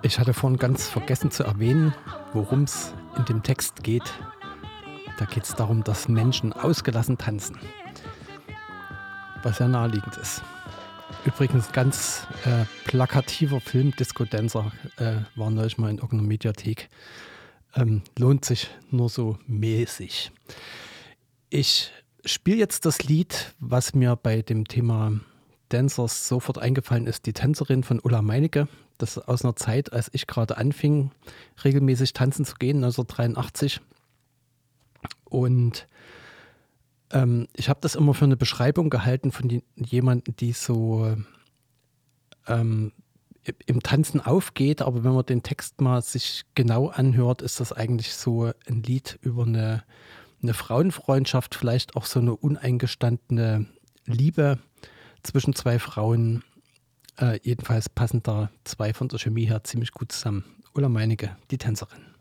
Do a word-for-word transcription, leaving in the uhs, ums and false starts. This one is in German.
Ich hatte vorhin ganz vergessen zu erwähnen, worum es in dem Text geht. Da geht es darum, dass Menschen ausgelassen tanzen, was ja naheliegend ist. Übrigens ganz äh, plakativer Film, Disco Dancer, äh, war neulich mal in irgendeiner Mediathek. Ähm, lohnt sich nur so mäßig. Ich spiele jetzt das Lied, was mir bei dem Thema Dancers sofort eingefallen ist, die Tänzerin von Ulla Meinecke. Das ist aus einer Zeit, als ich gerade anfing, regelmäßig tanzen zu gehen, neunzehnhundertdreiundachtzig. Und ähm, ich habe das immer für eine Beschreibung gehalten von die, jemandem, die so ähm, im Tanzen aufgeht, aber wenn man den Text mal sich genau anhört, ist das eigentlich so ein Lied über eine, eine Frauenfreundschaft, vielleicht auch so eine uneingestandene Liebe zwischen zwei Frauen. Äh, jedenfalls passen da zwei von der Chemie her ziemlich gut zusammen. Ulla Meinecke, die Tänzerin.